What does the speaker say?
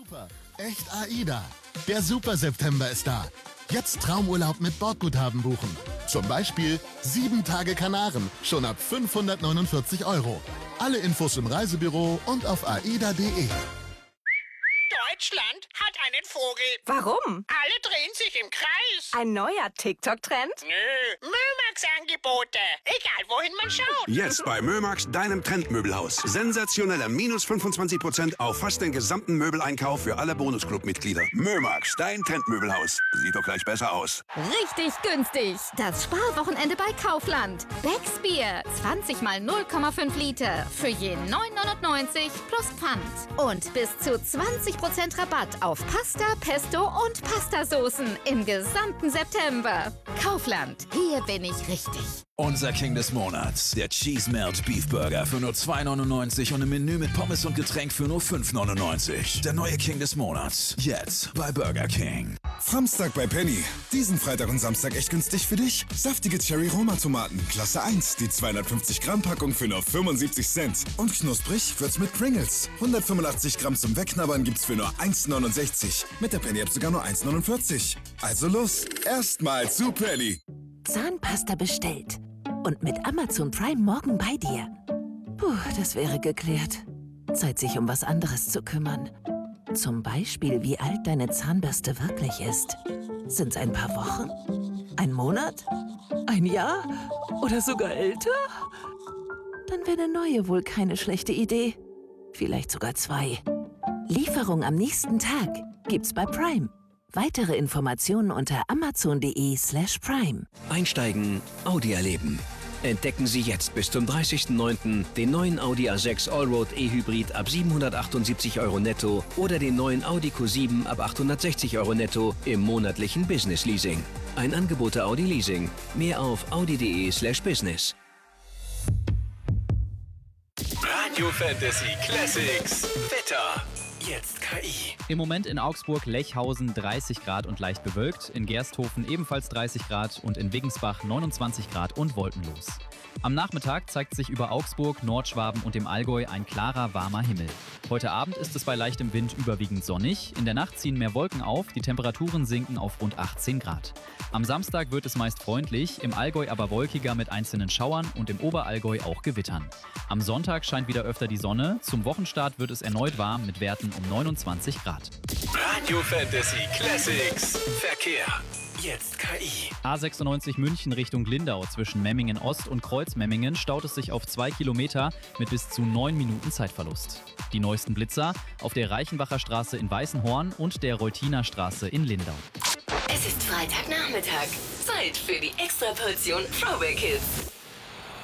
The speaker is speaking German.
Super, echt AIDA. Der Super September ist da. Jetzt Traumurlaub mit Bordguthaben buchen. Zum Beispiel 7 Tage Kanaren, schon ab 549 €. Alle Infos im Reisebüro und auf aida.de. Deutschland hat einen Vogel. Warum? Alle drehen sich im Kreis. Ein neuer TikTok-Trend? Nö, Mömax-Angebote. Egal, wohin man schaut. Jetzt bei Mömax, deinem Trendmöbelhaus. Sensationelle minus 25% auf fast den gesamten Möbeleinkauf für alle Bonusclub-Mitglieder. Mömax, dein Trendmöbelhaus. Sieht doch gleich besser aus. Richtig günstig. Das Sparwochenende bei Kaufland. Becks Bier, 20 mal 0,5 Liter. Für je 9,99 plus Pfand. Und bis zu 20% Rabatt auf Pasta, Pesto und Pastasoßen im gesamten September. Kaufland, hier bin ich richtig. Unser King des Monats, der Cheese Melt Beef Burger für nur 2,99 und im Menü mit Pommes und Getränk für nur 5,99. Der neue King des Monats, jetzt bei Burger King. Samstag bei Penny. Diesen Freitag und Samstag echt günstig für dich. Saftige Cherry-Roma-Tomaten, Klasse 1, die 250 Gramm Packung für nur 75 Cent. Und knusprig wird's mit Pringles. 185 Gramm zum Wegknabbern gibt's für nur 1,69. Mit der Penny-App sogar nur 1,49. Also los, erstmal zu Penny. Zahnpasta bestellt. Und mit Amazon Prime morgen bei dir. Puh, das wäre geklärt. Zeit, sich um was anderes zu kümmern. Zum Beispiel, wie alt deine Zahnbürste wirklich ist. Sind's ein paar Wochen? Ein Monat? Ein Jahr? Oder sogar älter? Dann wäre eine neue wohl keine schlechte Idee. Vielleicht sogar 2. Lieferung am nächsten Tag gibt's bei Prime. Weitere Informationen unter amazon.de/prime. Einsteigen, Audi erleben. Entdecken Sie jetzt bis zum 30.09. den neuen Audi A6 Allroad E-Hybrid ab 778 € netto oder den neuen Audi Q7 ab 860 € netto im monatlichen Business Leasing. Ein Angebot der Audi Leasing. Mehr auf audi.de/business. Radio Fantasy Classics. Wetter. Jetzt KI. Im Moment in Augsburg, Lechhausen 30 Grad und leicht bewölkt, in Gersthofen ebenfalls 30 Grad und in Wiggensbach 29 Grad und wolkenlos. Am Nachmittag zeigt sich über Augsburg, Nordschwaben und dem Allgäu ein klarer, warmer Himmel. Heute Abend ist es bei leichtem Wind überwiegend sonnig, in der Nacht ziehen mehr Wolken auf, die Temperaturen sinken auf rund 18 Grad. Am Samstag wird es meist freundlich, im Allgäu aber wolkiger mit einzelnen Schauern und im Oberallgäu auch Gewittern. Am Sonntag scheint wieder öfter die Sonne, zum Wochenstart wird es erneut warm mit Werten um 29 Grad. Radio Fantasy Classics. Verkehr. Jetzt KI. A96 München Richtung Lindau zwischen Memmingen Ost und Kreuzmemmingen staut es sich auf 2 Kilometer mit bis zu 9 Minuten Zeitverlust. Die neuesten Blitzer auf der Reichenbacher Straße in Weißenhorn und der Reutiner Straße in Lindau. Es ist Freitagnachmittag. Zeit für die Extraportion Throwback Hits.